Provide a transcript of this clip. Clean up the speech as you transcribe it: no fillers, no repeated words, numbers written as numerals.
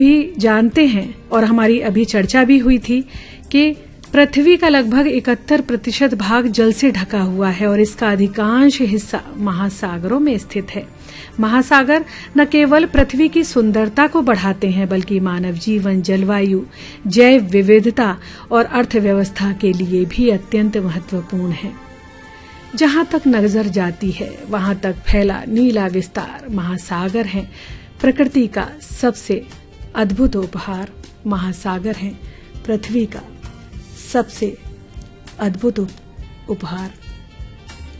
भी जानते हैं और हमारी अभी चर्चा भी हुई थी कि पृथ्वी का लगभग 71% भाग जल से ढका हुआ है और इसका अधिकांश हिस्सा महासागरों में स्थित है। महासागर न केवल पृथ्वी की सुंदरता को बढ़ाते हैं बल्कि मानव जीवन, जलवायु, जैव विविधता और अर्थव्यवस्था के लिए भी अत्यंत महत्वपूर्ण है। जहां तक नजर जाती है वहां तक फैला नीला विस्तार महासागर है। प्रकृति का सबसे अद्भुत उपहार महासागर है। पृथ्वी का सबसे अद्भुत उपहार